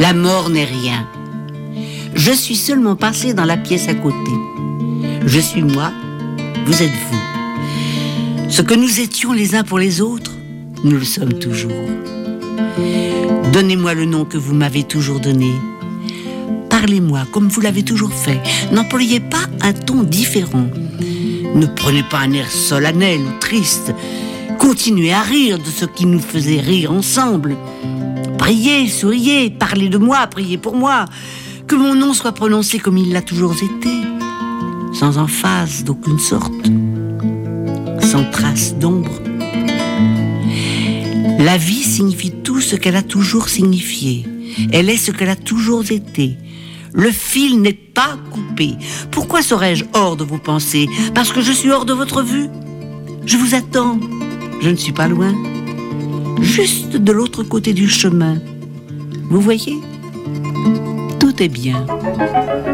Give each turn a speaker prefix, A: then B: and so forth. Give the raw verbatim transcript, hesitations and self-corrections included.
A: La mort n'est rien. Je suis seulement passé dans la pièce à côté. Je suis moi, vous êtes vous. Ce que nous étions les uns pour les autres, nous le sommes toujours. Donnez-moi le nom que vous m'avez toujours donné. Parlez-moi comme vous l'avez toujours fait. N'employez pas un ton différent. Ne prenez pas un air solennel ou triste. Continuez à rire de ce qui nous faisait rire ensemble. Priez, souriez, parlez de moi, priez pour moi. Que mon nom soit prononcé comme il l'a toujours été, sans emphase d'aucune sorte, sans trace d'ombre. La vie signifie tout ce qu'elle a toujours signifié. Elle est ce qu'elle a toujours été. Le fil n'est pas coupé. Pourquoi serais-je hors de vos pensées? Parce que je suis hors de votre vue? Je vous attends. Je ne suis pas loin. Juste de l'autre côté du chemin. Vous voyez? Tout est bien.